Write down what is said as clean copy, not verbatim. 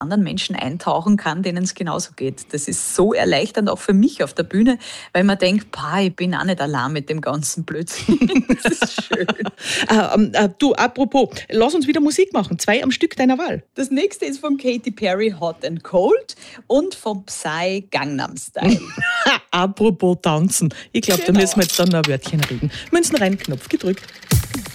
anderen Menschen eintauchen kann, denen es genauso geht. Das ist so erleichternd auch für mich auf der Bühne, weil man denkt, ich bin auch nicht allein mit dem ganzen Blödsinn. Das ist schön. Du, apropos, lass uns wieder Musik machen. 2 am Stück deiner Wahl. Das nächste ist von Katy Perry, Hot and Cold, und von Psy, Gangnam Style. Apropos tanzen. Ich glaube, da müssen wir jetzt dann noch ein Wörtchen reden. Münzen rein, Knopf gedrückt.